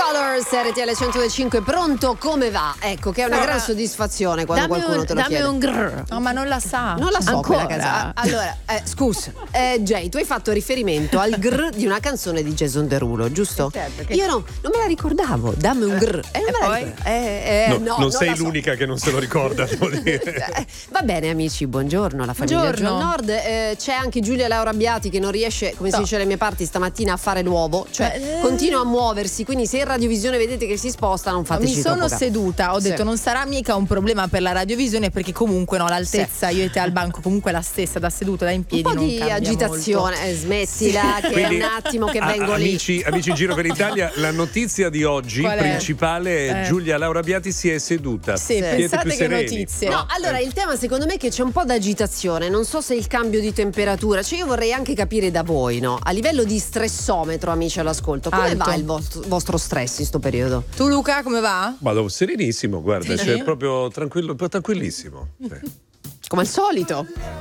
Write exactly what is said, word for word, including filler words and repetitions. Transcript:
Colors, R T L centodue e cinque, pronto? Come va? Ecco, che è una Allora, gran soddisfazione quando dammi qualcuno un, te lo dammi chiede. un grrr. No, ma non la sa. Non la so ancora. quella canzone. Allora, eh, scusa, eh, Jay, tu hai fatto riferimento al grrr di una canzone di Jason Derulo, giusto? Certo, che- Io no, non me la ricordavo. Dammi un grrr. Eh, non E me la poi? ricordo. Eh, eh, No, no, non sei la so. l'unica che non se lo ricorda, devo dire. Eh, Va bene amici, buongiorno alla famiglia Buongiorno. Giù al Nord. Eh, c'è anche Giulia Laura Abbiati che non riesce, come si No. dice alle mie parti, stamattina a fare l'uovo, cioè Eh. continua a muoversi, quindi se in radiovisione vedete che si sposta non fateci Mi sono troppo caso. seduta, ho Sì. detto non sarà mica un problema per la radiovisione, perché comunque no, l'altezza io e te al banco comunque è la stessa, da seduta, da in Un piedi po' non di cambia agitazione, molto. eh, smettila che Quindi, è un attimo che a- vengo lì. amici, amici in giro per l'Italia, la notizia di oggi Qual è? principale è Eh. Giulia Laura Abbiati si è seduta. Sì, Siete pensate più che sereni. notizie. No, allora il tema secondo me è che c'è un po' d'agitazione, non so se il cambio di temperatura, cioè io vorrei anche capire da voi, no? A livello di stressometro, amici all'ascolto, come Alto. va il vostro, vostro stress in sto periodo? Tu Luca come va? Vado serenissimo, guarda, Sì? cioè proprio tranquillo, tranquillissimo. Sì. Come al solito.